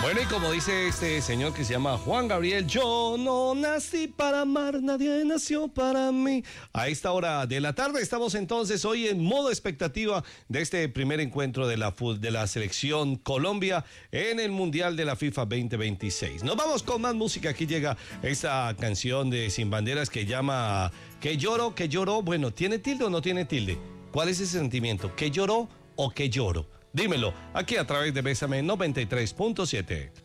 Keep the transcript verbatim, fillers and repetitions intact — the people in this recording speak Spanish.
Bueno, y como dice este señor que se llama Juan Gabriel, yo no nací para amar, nadie nació para mí. A esta hora de la tarde estamos entonces hoy en modo expectativa de este primer encuentro de la, de la selección Colombia en el Mundial de la FIFA veinte veintiséis. Nos vamos con más música. Aquí llega esta canción de Sin Banderas que llama Que lloro, que lloro. Bueno, ¿tiene tilde o no tiene tilde? ¿Cuál es ese sentimiento? ¿Que lloró o que lloro? Dímelo, aquí a través de Bésame noventa y tres punto siete.